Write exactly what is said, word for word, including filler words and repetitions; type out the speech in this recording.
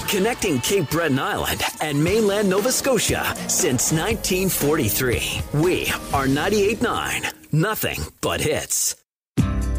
Connecting Cape Breton Island and mainland Nova Scotia since nineteen forty-three. We are ninety-eight point nine. Nothing but hits.